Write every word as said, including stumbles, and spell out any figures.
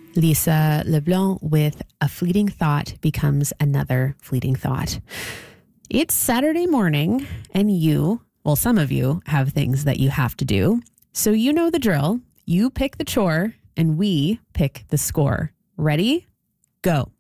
Lisa LeBlanc with A Fleeting Thought Becomes Another Fleeting Thought. It's Saturday morning and you, well, some of you have things that you have to do. So you know the drill. You pick the chore and we pick the score. Ready? Go.